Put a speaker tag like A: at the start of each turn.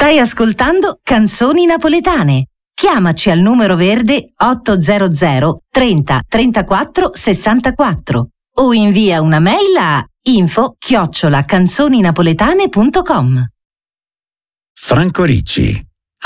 A: Stai ascoltando Canzoni Napoletane. Chiamaci al numero verde 800 30 34 64 o invia una mail a info@canzoninapoletane.com.
B: Franco Ricci.